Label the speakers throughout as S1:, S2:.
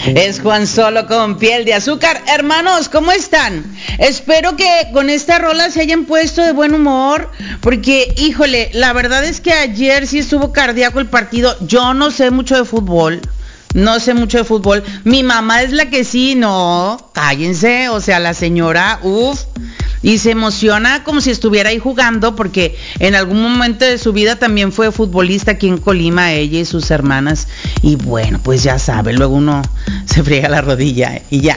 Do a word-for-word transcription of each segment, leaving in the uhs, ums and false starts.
S1: Es Juan Solo con Piel de Azúcar. Hermanos, ¿cómo están? Espero que con esta rola se hayan puesto de buen humor, porque, híjole, la verdad es que ayer sí estuvo cardíaco el partido. Yo no sé mucho de fútbol, no sé mucho de fútbol. Mi mamá es la que sí, no, cállense, o sea, la señora, uff. Y se emociona como si estuviera ahí jugando, porque en algún momento de su vida también fue futbolista aquí en Colima, ella y sus hermanas. Y bueno, pues ya sabe, luego uno se friega la rodilla y ya.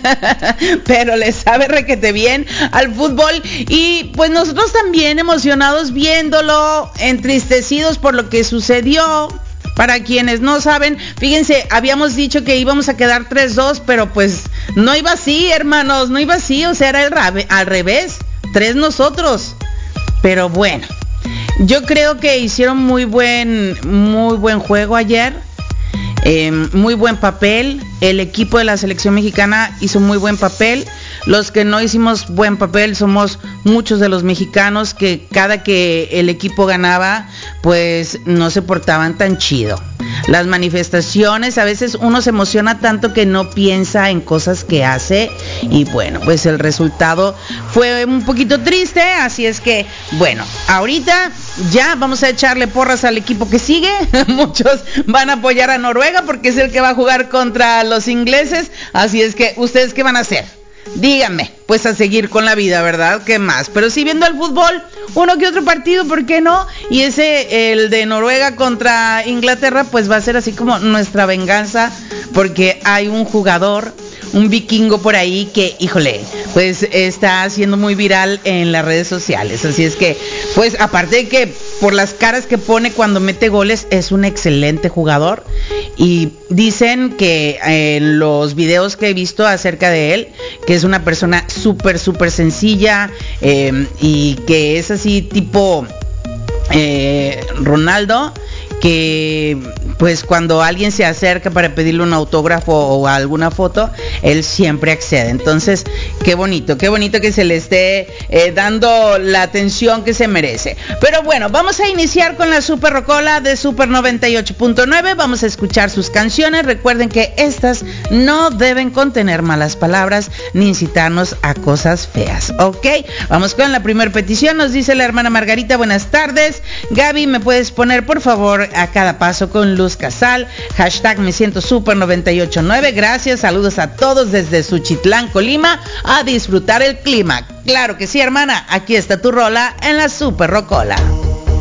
S1: Pero le sabe requete bien al fútbol. Y pues nosotros también emocionados viéndolo, entristecidos por lo que sucedió. Para quienes no saben, fíjense, habíamos dicho que íbamos a quedar tres dos, pero pues no iba así, hermanos, no iba así, o sea, era el rabe, al revés, tres nosotros. Pero bueno, yo creo que hicieron muy buen, muy buen juego ayer, eh, muy buen papel. El equipo de la selección mexicana hizo muy buen papel. Los que no hicimos buen papel somos muchos de los mexicanos que cada que el equipo ganaba, pues no se portaban tan chido. Las manifestaciones, a veces uno se emociona tanto que no piensa en cosas que hace, y bueno, pues el resultado fue un poquito triste. Así es que, bueno, ahorita ya vamos a echarle porras al equipo que sigue. Muchos van a apoyar a Noruega porque es el que va a jugar contra los ingleses. Así es que, ¿ustedes qué van a hacer? Díganme, pues a seguir con la vida, ¿verdad? ¿Qué más? Pero sí, viendo el fútbol, uno que otro partido, ¿por qué no? Y ese, el de Noruega contra Inglaterra, pues va a ser así como nuestra venganza, porque hay un jugador, un vikingo por ahí que, híjole, pues está haciendo muy viral en las redes sociales. Así es que, pues aparte de que por las caras que pone cuando mete goles, es un excelente jugador. Y dicen que en los videos que he visto acerca de él, que es una persona súper, súper sencilla, eh, y que es así tipo eh, Ronaldo, que pues cuando alguien se acerca para pedirle un autógrafo o alguna foto, él siempre accede. Entonces, qué bonito, qué bonito que se le esté eh, dando la atención que se merece. Pero bueno, vamos a iniciar con la Super Rocola de Super noventa y ocho punto nueve. Vamos a escuchar sus canciones. Recuerden que estas no deben contener malas palabras ni incitarnos a cosas feas, ¿ok? Vamos con la primera petición. Nos dice la hermana Margarita: buenas tardes, Gaby, ¿me puedes poner por favor A Cada Paso con Luz Casal? Hashtag me siento Super noventa y ocho punto nueve. Gracias, saludos a todos desde Suchitlán, Colima, a disfrutar el clima. Claro que sí, hermana, aquí está tu rola en la Super Rocola.